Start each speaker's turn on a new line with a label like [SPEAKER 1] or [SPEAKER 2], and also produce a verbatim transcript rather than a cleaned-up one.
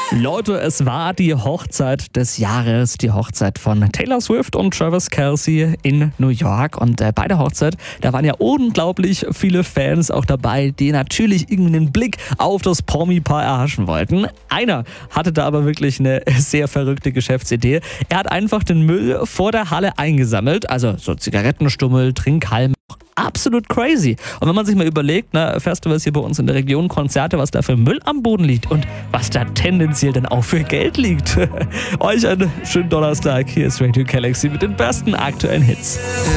[SPEAKER 1] Leute, es war die Hochzeit des Jahres, die Hochzeit von Taylor Swift und Travis Kelce in New York. Und äh, bei der Hochzeit, da waren ja unglaublich viele Fans auch dabei, die natürlich irgendwie einen Blick auf das Promi-Paar erhaschen wollten. Einer hatte da aber wirklich eine sehr verrückte Geschäftsidee. Er hat einfach den Müll vor der Halle eingesammelt, also so Zigarettenstummel, Trinkhalme. Absolut crazy. Und wenn man sich mal überlegt, na, Festivals hier bei uns in der Region, Konzerte, was da für Müll am Boden liegt und was da tendenziell dann auch für Geld liegt. Euch einen schönen Donnerstag. Hier ist Radio Galaxy mit den besten aktuellen Hits.